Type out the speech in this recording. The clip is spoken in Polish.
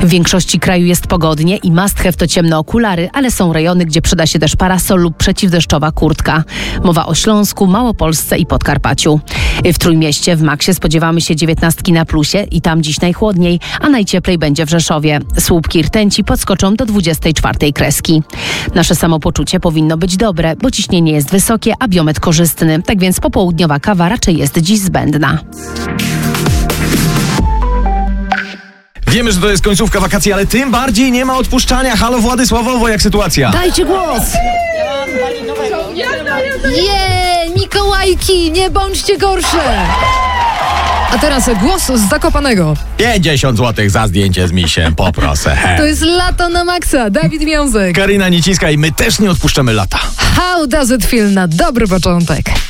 W większości kraju jest pogodnie i must have to ciemne okulary, ale są rejony, gdzie przyda się też parasol lub przeciwdeszczowa kurtka. Mowa o Śląsku, Małopolsce i Podkarpaciu. W Trójmieście w maksie spodziewamy się 19 na plusie i tam dziś najchłodniej, a najcieplej będzie w Rzeszowie. Słupki rtęci podskoczą do 24 kreski. Nasze samopoczucie powinno być dobre, bo ciśnienie jest wysokie, a biometr korzystny. Tak więc popołudniowa kawa raczej jest dziś zbędna. Wiemy, że to jest końcówka wakacji, ale tym bardziej nie ma odpuszczania. Halo Władysławowo, jak sytuacja? Dajcie głos! Mikołajki, nie bądźcie gorsze! A teraz głos z Zakopanego. 50 zł za zdjęcie z misiem, poproszę. To jest lato na maksa. Dawid Miązek. Karina Nicińska i my też nie odpuszczamy lata. How does it feel na dobry początek?